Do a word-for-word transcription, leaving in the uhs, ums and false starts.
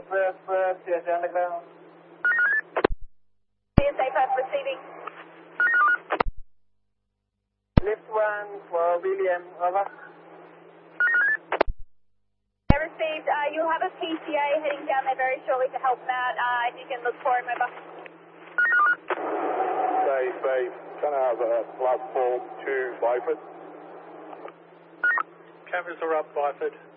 Express, uh, C S A Underground. C S A five receiving. Lift one for William, over. I received, uh, you'll have a P C A heading down there very shortly to help him out. Uh, if you can look for him, over. Stay safe. ten hours at platform two, Byford. Cameras are up, Byford.